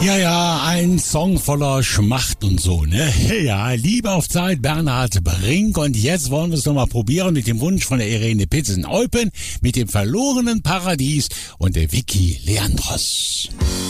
Ja, ein Song voller Schmacht und so, ne? Ja, Liebe auf Zeit, Bernhard Brink. Und jetzt wollen wir es nochmal probieren mit dem Wunsch von der Irene Pitz in Eupen, mit dem verlorenen Paradies und der Vicky Leandros.